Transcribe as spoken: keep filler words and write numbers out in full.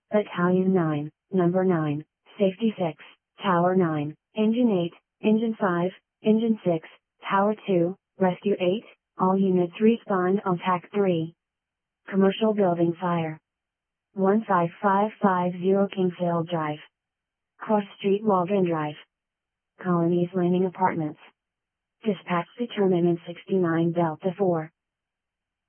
Battalion nine, Number nine, Safety six, Tower nine, Engine eight, Engine five, Engine six, Tower two, Rescue eight, all units respond on T A C three. Commercial Building Fire. one five five five zero Kingsville Drive. Cross Street Waldron Drive. Colonies Landing Apartments. Dispatch determinant sixty-nine Delta four.